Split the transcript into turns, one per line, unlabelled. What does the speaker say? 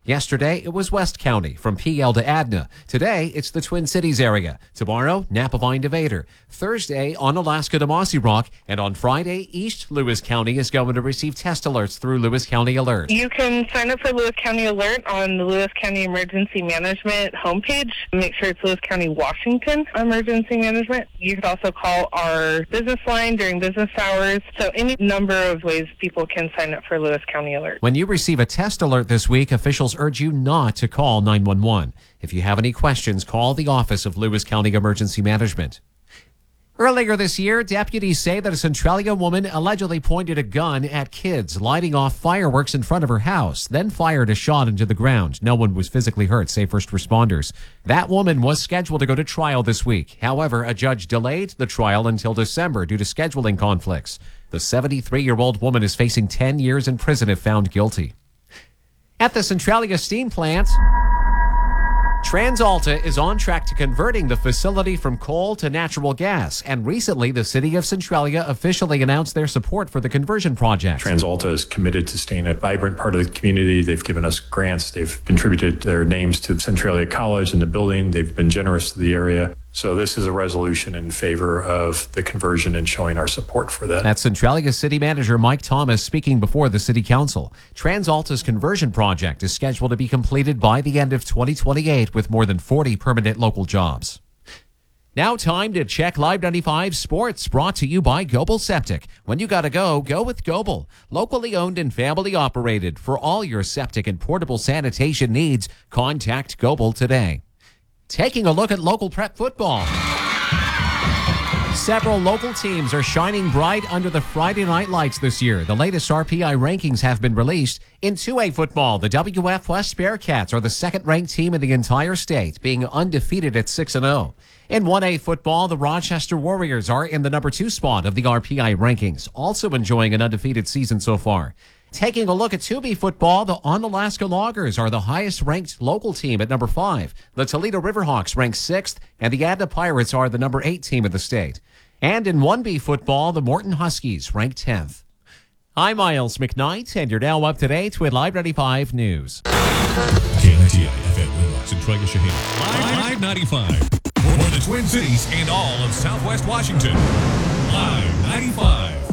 Yesterday, it was West County from PL to Adna. Today, it's the Twin Cities area. Tomorrow, Napavine to Vader. Thursday, on Alaska to Mossy Rock. And on Friday, East Lewis County is going to receive test alerts through Lewis County Alert.
You can sign up for Lewis County Alert on the Lewis County Emergency Management homepage. Make sure it's Lewis County, Washington Emergency Management. You could also call our business line during business hours. So any number of ways people can sign up for Lewis County Alert.
When you receive a test alert this week, officials urge you not to call 911. If you have any questions, call the Office of Lewis County Emergency Management. Earlier this year, deputies say that a Centralia woman allegedly pointed a gun at kids, lighting off fireworks in front of her house, then fired a shot into the ground. No one was physically hurt, say first responders. That woman was scheduled to go to trial this week. However, a judge delayed the trial until December due to scheduling conflicts. The 73-year-old woman is facing 10 years in prison if found guilty. At the Centralia Steam Plant, TransAlta is on track to converting the facility from coal to natural gas, and recently the city of Centralia officially announced their support for the conversion project.
TransAlta is committed to staying a vibrant part of the community. They've given us grants. They've contributed their names to Centralia College and the building. They've been generous to the area. So this is a resolution in favor of the conversion and showing our support for that.
That's Centralia City Manager Mike Thomas speaking before the City Council. TransAlta's conversion project is scheduled to be completed by the end of 2028 with more than 40 permanent local jobs. Now time to check Live 95 Sports, brought to you by Goebel Septic. When you gotta go, go with Goebel. Locally owned and family operated. For all your septic and portable sanitation needs, contact Goebel today. Taking a look at local prep football. Several local teams are shining bright under the Friday night lights this year. The latest RPI rankings have been released. In 2A football, the WF West Bearcats are the second-ranked team in the entire state, being undefeated at 6-0. In 1A football, the Rochester Warriors are in the number 2 spot of the RPI rankings, also enjoying an undefeated season so far. Taking a look at 2B football, the Onalaska Loggers are the highest-ranked local team at number 5. The Toledo Riverhawks rank 6th, and the Adna Pirates are the number 8 team in the state. And in 1B football, the Morton Huskies rank 10th. I'm Miles McKnight, and you're now up to date with Live 95 News.
KNTI FM Winlock, Centralia, Shaheen. Live 95 for the Twin Cities and all of Southwest Washington. Live 95.